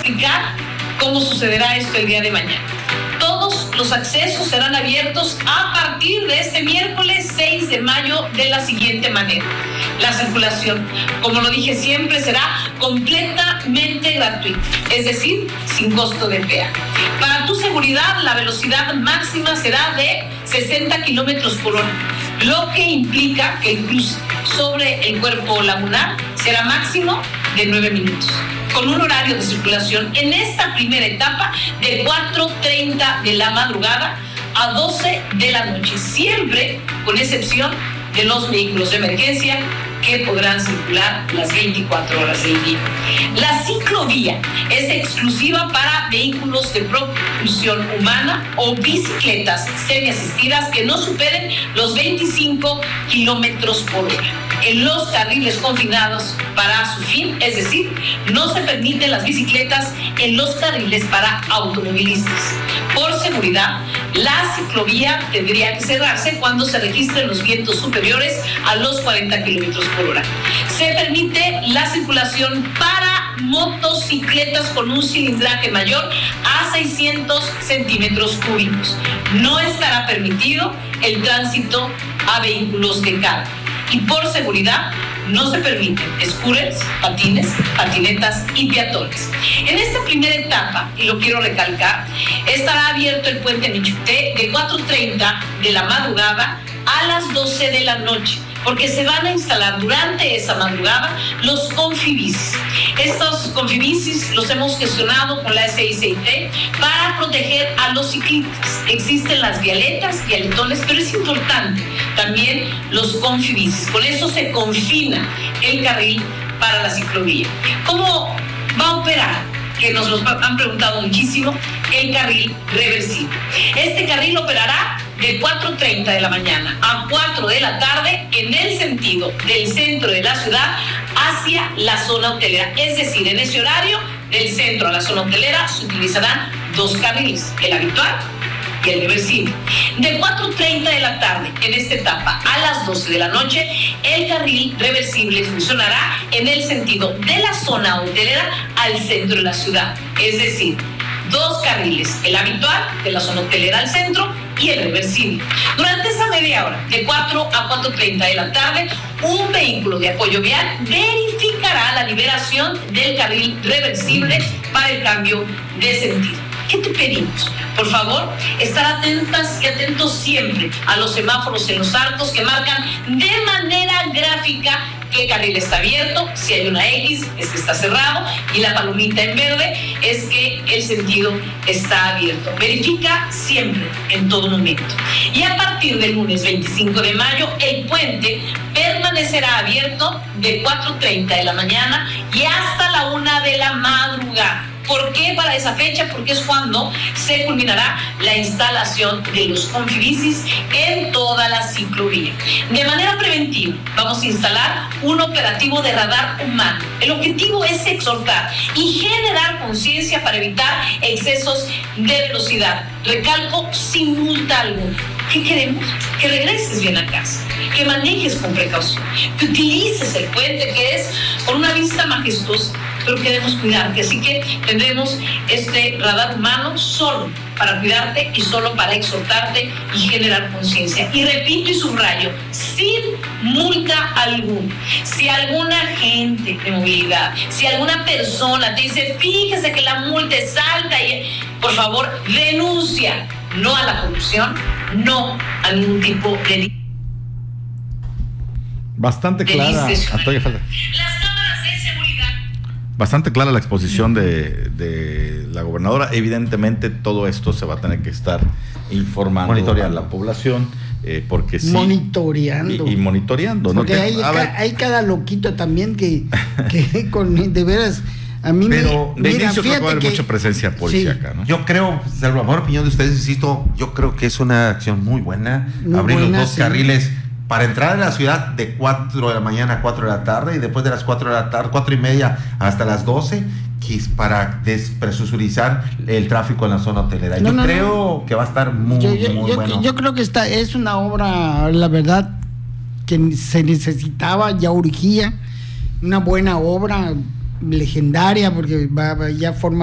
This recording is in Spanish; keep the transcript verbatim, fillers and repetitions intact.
explicar cómo sucederá esto el día de mañana. Todos los accesos serán abiertos a partir de este miércoles seis de mayo de la siguiente manera. La circulación, como lo dije siempre, será completamente gratuita, es decir, sin costo de peaje. Para tu seguridad, la velocidad máxima será de sesenta kilómetros por hora, lo que implica que el cruce sobre el cuerpo lagunar será máximo de nueve minutos, con un horario de circulación en esta primera etapa de cuatro treinta de la madrugada a doce de la noche, siempre con excepción de los vehículos de emergencia que podrán circular las veinticuatro horas del día. La ciclovía es exclusiva para vehículos de propulsión humana o bicicletas semiasistidas que no superen los veinticinco kilómetros por hora. En los carriles confinados para su fin, es decir, no se permiten las bicicletas en los carriles para automovilistas. Por seguridad, la ciclovía tendría que cerrarse cuando se registren los vientos superiores a los cuarenta kilómetros por hora. Se permite la circulación para motocicletas con un cilindraje mayor a seiscientos centímetros cúbicos. No estará permitido el tránsito a vehículos de carga. Y por seguridad, no se permiten scooters, patines, patinetas y peatones. En esta primera etapa, y lo quiero recalcar, estará abierto el puente Michuté de cuatro treinta de la madrugada a las doce de la noche, porque se van a instalar durante esa madrugada los confibicis. Estos confibicis los hemos gestionado con la S I C I T para proteger a los ciclistas. Existen las vialetas, vialetones, pero es importante también los confibicis. Con eso se confina el carril para la ciclovía. ¿Cómo va a operar? Que nos lo han preguntado muchísimo, el carril reversible. Este carril operará de cuatro treinta de la mañana a cuatro de la tarde en el sentido del centro de la ciudad hacia la zona hotelera. Es decir, en ese horario, del centro a la zona hotelera, se utilizarán dos carriles, el habitual y el reversible. De cuatro treinta de la tarde en esta etapa a las doce de la noche, el carril reversible funcionará en el sentido de la zona hotelera al centro de la ciudad. Es decir, dos carriles, el habitual de la zona hotelera al centro y el reversible. Durante esa media hora, de cuatro a cuatro treinta de la tarde, un vehículo de apoyo vial verificará la liberación del carril reversible para el cambio de sentido. ¿Qué te pedimos? Por favor, estar atentas y atentos siempre a los semáforos en los arcos que marcan de manera gráfica qué carril está abierto. Si hay una X, es que está cerrado, y la palomita en verde es que el sentido está abierto. Verifica siempre, en todo momento. Y a partir del lunes veinticinco de mayo, el puente permanecerá abierto de cuatro treinta de la mañana y hasta la una de la madrugada. ¿Por qué para esa fecha? Porque es cuando se culminará la instalación de los confibicis en toda la ciclovía. De manera preventiva, vamos a instalar un operativo de radar humano. El objetivo es exhortar y generar conciencia para evitar excesos de velocidad. Recalco, sin multa alguna. ¿Qué queremos? Que regreses bien a casa, que manejes con precaución, que utilices el puente, que es con una vista majestuosa, pero queremos cuidarte. Así que tendremos este radar humano solo para cuidarte y solo para exhortarte y generar conciencia. Y repito y subrayo, sin multa alguna. Si alguna agente de movilidad, si alguna persona te dice, fíjese que la multa es alta, y por favor, denuncia. No a la corrupción, no a ningún tipo de... Bastante clara, Antonia Falda. Las cámaras de seguridad. Bastante clara la exposición de, de la gobernadora. Evidentemente todo esto se va a tener que estar informando monitoreando a la población, eh, porque sí. Monitoreando. Y, y monitoreando. Porque ¿no? hay, a ca, hay cada loquito también que, que con, de veras... A mí Pero me, de mira, inicio creo que va a haber que, mucha presencia policíaca, sí. ¿no? Yo creo, salvo la mejor opinión de ustedes, insisto, yo creo que es una acción muy buena. Muy abrir buena, los dos sí. carriles para entrar a la ciudad de cuatro de la mañana a cuatro de la tarde y después de las cuatro de la tarde, cuatro y media hasta las doce, que es para despresurizar el tráfico en la zona hotelera. No, yo no, creo no. que va a estar muy, yo, yo, muy yo, bueno. Yo creo que esta es una obra, la verdad, que se necesitaba, ya urgía, una buena obra legendaria, porque va, ya forma